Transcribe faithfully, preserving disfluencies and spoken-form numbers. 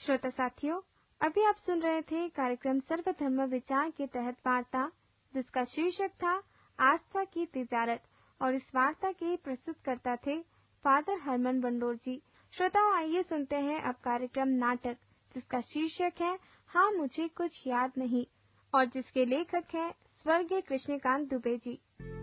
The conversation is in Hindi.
श्रोता साथियों, अभी आप सुन रहे थे कार्यक्रम सर्वधर्म विचार के तहत वार्ता, जिसका शीर्षक था आस्था की तिजारत, और इस वार्ता के प्रस्तुतकर्ता थे फादर हरमन बंडोर जी। श्रोताओं, आइए सुनते हैं अब कार्यक्रम नाटक, जिसका शीर्षक है हाँ मुझे कुछ याद नहीं, और जिसके लेखक हैं स्वर्गीय कृष्णकांत दुबे जी।